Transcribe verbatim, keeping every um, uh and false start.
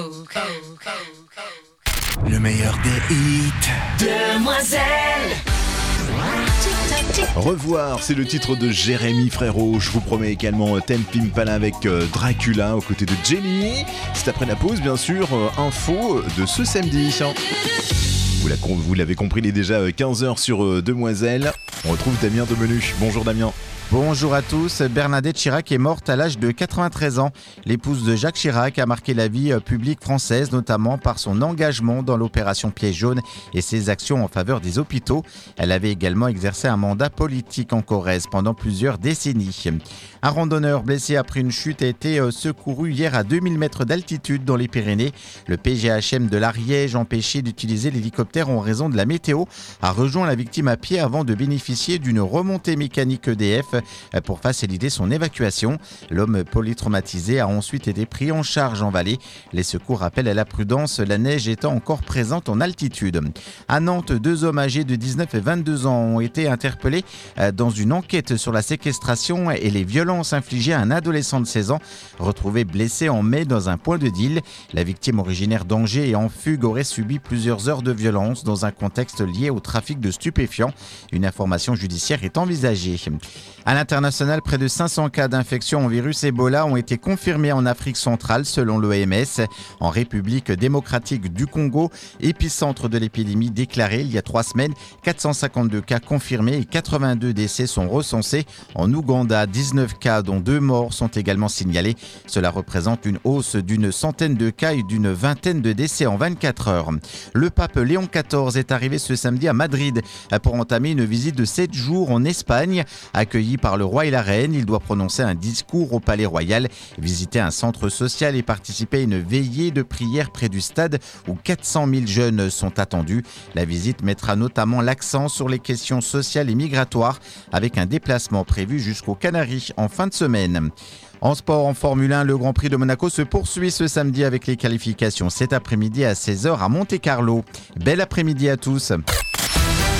Le meilleur des hits. Demoiselle. Revoir, c'est le titre de Jérémy Frérot. Je vous promets également Thème Pimpala avec Dracula aux côtés de Jenny. C'est après la pause, bien sûr, info de ce samedi. Vous, la, vous l'avez compris, il est déjà quinze heures sur Demoiselle. On retrouve Damien Demenu. Bonjour Damien. Bonjour à tous. Bernadette Chirac est morte à l'âge de quatre-vingt-treize ans. L'épouse de Jacques Chirac a marqué la vie publique française, notamment par son engagement dans l'opération Pieds jaunes et ses actions en faveur des hôpitaux. Elle avait également exercé un mandat politique en Corrèze pendant plusieurs décennies. Un randonneur blessé après une chute a été secouru hier à deux mille mètres d'altitude dans les Pyrénées. Le P G H M de l'Ariège, empêché d'utiliser l'hélicoptère en raison de la météo, a rejoint la victime à pied avant de bénéficier d'une remontée mécanique E D F pour faciliter son évacuation. L'homme polytraumatisé a ensuite été pris en charge en vallée. Les secours appellent à la prudence, la neige étant encore présente en altitude. À Nantes, deux hommes âgés de dix-neuf et vingt-deux ans ont été interpellés dans une enquête sur la séquestration et les violences infligées à un adolescent de seize ans retrouvé blessé en mai dans un point de deal. La victime, originaire d'Angers et en fugue, aurait subi plusieurs heures de violence dans un contexte lié au trafic de stupéfiants. Une information judiciaire est envisagée. À l'international, près de cinq cents cas d'infection au virus Ebola ont été confirmés en Afrique centrale selon l'O M S. En République démocratique du Congo, épicentre de l'épidémie déclarée il y a trois semaines, quatre cent cinquante-deux cas confirmés et quatre-vingt-deux décès sont recensés. En Ouganda, dix-neuf cas dont deux morts sont également signalés. Cela représente une hausse d'une centaine de cas et d'une vingtaine de décès en vingt-quatre heures. Le pape Léon quatorze est arrivé ce samedi à Madrid pour entamer une visite de sept jours en Espagne. Accueilli par le roi et la reine, il doit prononcer un discours au Palais Royal, visiter un centre social et participer à une veillée de prière près du stade où quatre cent mille jeunes sont attendus. La visite mettra notamment l'accent sur les questions sociales et migratoires avec un déplacement prévu jusqu'aux Canaries en fin de semaine. En sport, en Formule un, le Grand Prix de Monaco se poursuit ce samedi avec les qualifications cet après-midi à seize heures à Monte-Carlo. Bel après-midi à tous.